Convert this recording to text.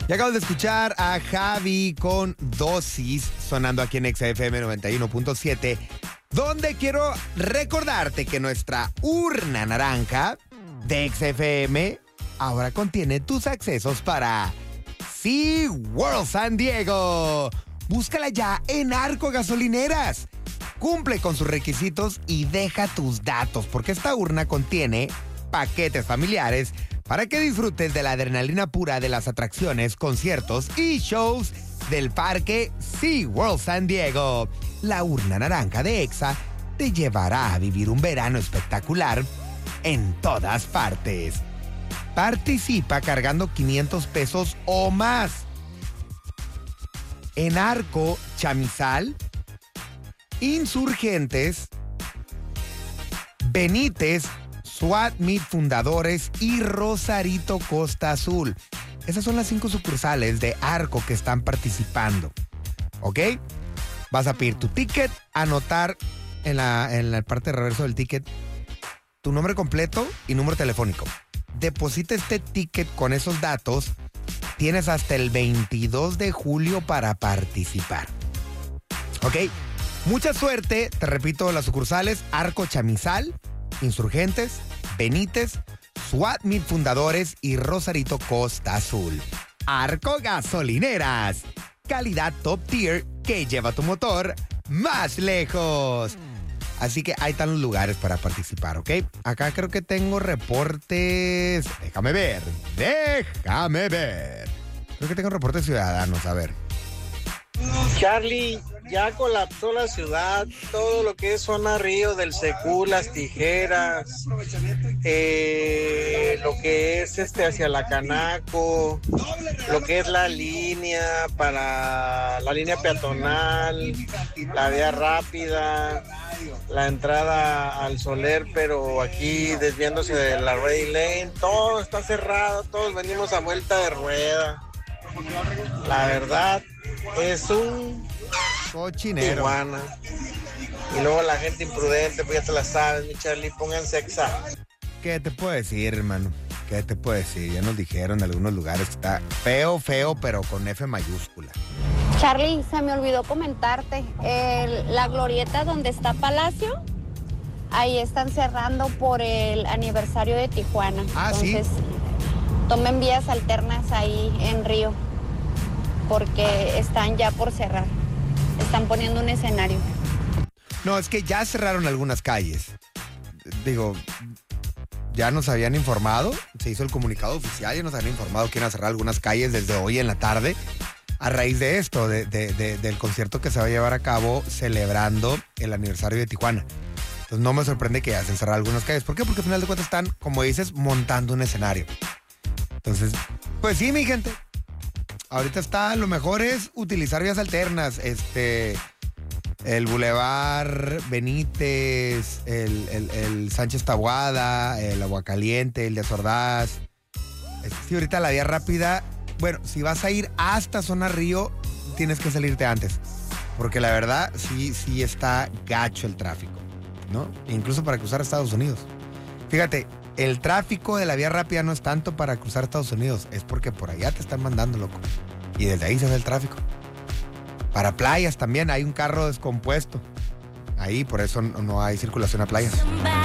Y acabas de escuchar a Javi con Dosis, sonando aquí en XFM 91.7, donde quiero recordarte que nuestra urna naranja de XFM ahora contiene tus accesos para SeaWorld San Diego. Búscala ya en Arco Gasolineras. Cumple con sus requisitos y deja tus datos, porque esta urna contiene paquetes familiares para que disfrutes de la adrenalina pura de las atracciones, conciertos y shows del parque SeaWorld San Diego. La urna naranja de EXA te llevará a vivir un verano espectacular en todas partes. Participa cargando 500 pesos o más. En Arco, Chamizal, Insurgentes, Benítez, SWAT Meet Fundadores y Rosarito Costa Azul. Esas son las 5 sucursales de Arco que están participando. ¿Ok? Vas a pedir tu ticket, anotar en la parte de reverso del ticket tu nombre completo y número telefónico. Deposita este ticket con esos datos. Tienes hasta el 22 de julio para participar. ¿Ok? Mucha suerte. Te repito, las sucursales: Arco Chamizal, Insurgentes, Benítez, SWAT Meet Fundadores y Rosarito Costa Azul. Arco Gasolineras. Calidad top tier que lleva tu motor más lejos. Así que ahí están los lugares para participar, ¿ok? Acá creo que tengo reportes. Déjame ver. Creo que tengo reportes ciudadanos, a ver. Charlie, ya colapsó la ciudad, todo lo que es zona Río del Secú, Las Tijeras, lo que es hacia la Canaco, lo que es la línea para la línea peatonal, la vía rápida, la entrada al Soler, pero aquí desviándose de la Ready Lane, todo está cerrado, todos venimos a vuelta de rueda. La verdad es un cochinero. Tijuana. Y luego la gente imprudente, pues ya te la sabes, mi Charlie, pónganse exa. ¿Qué te puedo decir, hermano? ¿Qué te puedo decir? Ya nos dijeron en algunos lugares que está feo, pero con F mayúscula. Charlie, se me olvidó comentarte, la glorieta donde está Palacio, ahí están cerrando por el aniversario de Tijuana. Entonces, ¿sí? Tomen vías alternas ahí en Río, porque están ya por cerrar. Están poniendo un escenario. No, es que ya cerraron algunas calles. Digo, ya nos habían informado, se hizo el comunicado oficial, ya nos habían informado que iban a cerrar algunas calles desde hoy en la tarde, a raíz de esto, del concierto que se va a llevar a cabo celebrando el aniversario de Tijuana. Entonces no me sorprende que ya se cerraron algunas calles. ¿Por qué? Porque al final de cuentas están, como dices, montando un escenario. Entonces, pues sí, mi gente. Ahorita lo mejor es utilizar vías alternas. El Boulevard Benítez, el Sánchez Taboada, el Aguacaliente, el de Ordaz. Sí, ahorita la vía rápida. Bueno, si vas a ir hasta zona Río, tienes que salirte antes. Porque la verdad, sí está gacho el tráfico, ¿no? Incluso para cruzar a Estados Unidos. Fíjate, el tráfico de la vía rápida no es tanto para cruzar Estados Unidos, es porque por allá te están mandando, loco. Y desde ahí se ve el tráfico. Para playas también hay un carro descompuesto. Ahí, por eso no hay circulación a playas.